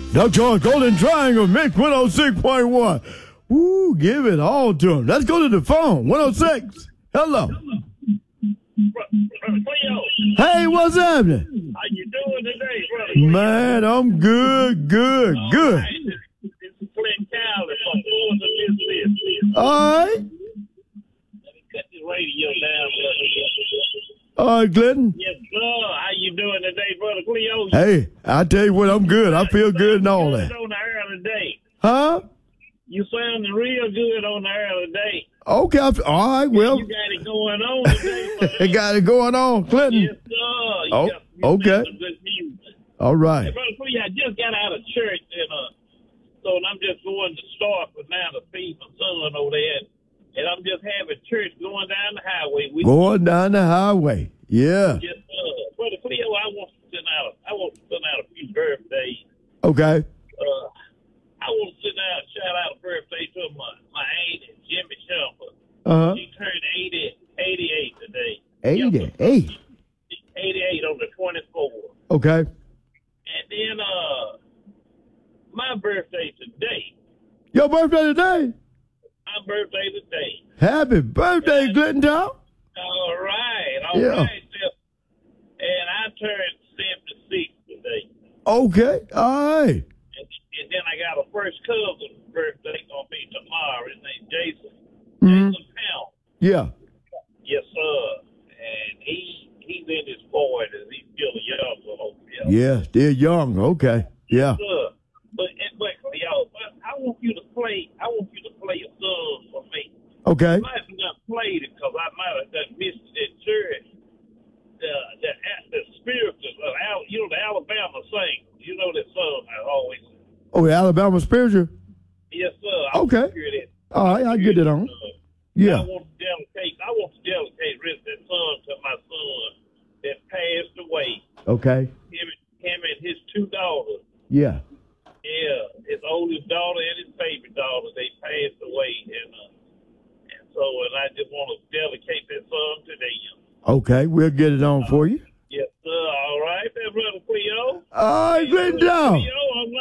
Dr. George Golden Triangle, Mix 106.1. Ooh, give it all to him. Let's go to the phone. 106. Hello. Hey, what's happening? How you doing today, brother? Man, I'm good. Right. This is Clint Cowley from Florida, Mississippi. All right. Let me cut this radio down, brother. All right, Clinton. Yes, sir. How you doing today, brother Cleo? Hey, I tell you what, I'm good. I feel good and all that. On the air today. Huh? You sounding real good on the air today. Okay. All right, well. You got it going on today. Got it going on, Clinton. Yes, sir. Okay. Some good music. All right. Hey, brother Cleo, I just got out of church, and I'm just going to Starkville now to feed my son over there. And I'm just having church going down the highway. Going down the highway. Yeah. Yes, brother Cleo, I want to send out a few birthdays. Okay. I want to shout out a birthday to my aunt, Jimmy Shumper. Uh-huh. She turned 88 today. 88. 88 on the 24th. Okay. And then my birthday today. Your birthday today? My birthday today. Happy birthday, Clinton Town. All right. Yeah. Right. And I turned 76 today. Okay. All right. And then I got a first cousin birthday going to be tomorrow. His name's Jason. Mm-hmm. Jason Powell. Yeah. Yes, sir. And he's in his 40s. He's still a young little. Yeah, still young. Okay. Yeah. Sir. But I want you to play a song for me. Okay. I might have not played it because I might have done missed it at church. The spiritual, the Alabama sing. You know that song I always. Oh, the Alabama spiritual? Yes, sir. Okay. All right, I get it on. Yeah. I want to dedicate that song to my son that passed away. Okay. Him and his two daughters. Yeah. Yeah, his oldest daughter and his baby daughter, they passed away, and I just want to dedicate that song to them. Okay, we'll get it on for you. Yes, sir. All right, there, brother Cleo. All right, Clinton Town. Cleo,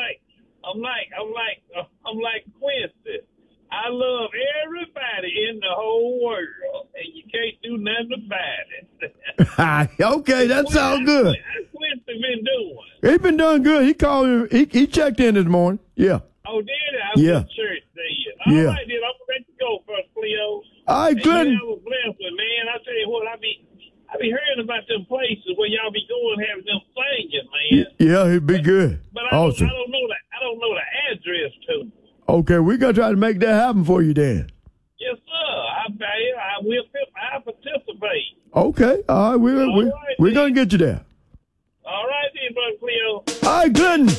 I'm like Quincy. I love everybody in the whole world, and you can't do nothing about it. Okay, that sounds good. How's Quincy been doing? He been doing good. He called me. He checked in this morning. Yeah. Oh, did he? I was Yeah. in church then. Yeah. All right, then. I'm going to let you go first, Cleo. All right, And Clinton. you have a blessing, man. I tell you what, I be hearing about them places where y'all be going having them singing, man. Yeah, he'd be good. But I Awesome. don't know the address to. Okay, we're going to try to make that happen for you then. Yes, sir. I participate. Okay. All right, we're going to get you there. All right, then, brother Cleo. All right, Clinton.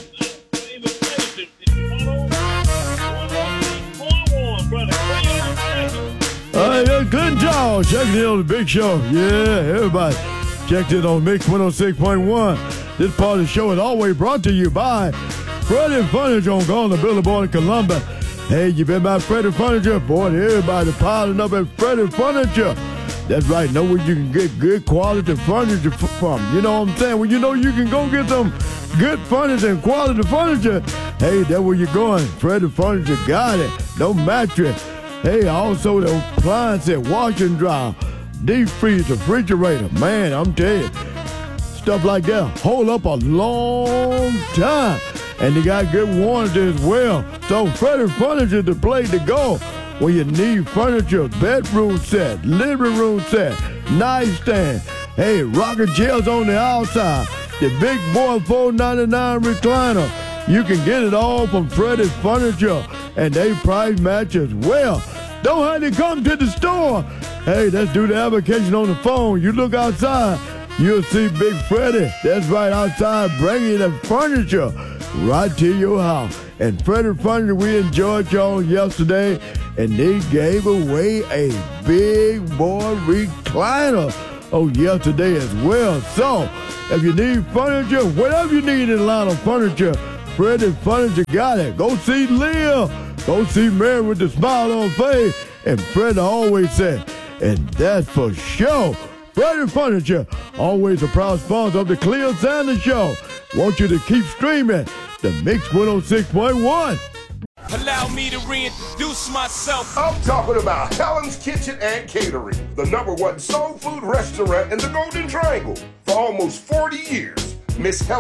All right, that's Clinton Jones checking in on the big show. Yeah, everybody checked in on Mix 106.1. This part of the show is always brought to you by Freddie Furniture on Garner Boulevard in Columbus. Hey, you been by Freddie Furniture? Boy, everybody piling up at Freddie Furniture. That's right. Know where you can get good quality furniture from. You know what I'm saying? Well, you know you can go get some good furniture and quality furniture. Hey, that's where you're going. Freddie Furniture got it. No mattress. Hey, also the appliances, wash and dry, deep freezer, refrigerator. Man, I'm telling you, stuff like that hold up a long time. And they got good warranty as well. So Freddie Furniture the place to go when you need furniture, bedroom set, living room set, nightstand. Hey, rocking chairs on the outside. The big boy $4.99 recliner. You can get it all from Freddie Furniture. And they price match as well. Don't have to come to the store. Hey, let's do the application on the phone. You look outside, you'll see Big Freddie. That's right outside, bringing the furniture right to your house. And Freddie Furniture, we enjoyed y'all yesterday, and they gave away a big boy recliner yesterday as well. So, if you need furniture, whatever you need in a line of furniture, Freddie Furniture got it. Go see Leah. Go see Mary with the smile on her face. And Freddie always said, and that's for sure. Freddie Furniture, always a proud sponsor of the Cleo Sanders Show. Want you to keep streaming The Mix 106.1. Allow me to reintroduce myself. I'm talking about Helen's Kitchen and Catering, the #1 soul food restaurant in the Golden Triangle. For almost 40 years, Miss Helen